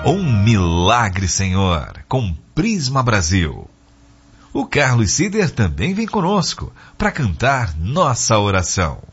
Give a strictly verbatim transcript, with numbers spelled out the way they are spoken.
Um milagre, Senhor, com Prisma Brasil. O Carlos Sider também vem conosco para cantar nossa oração.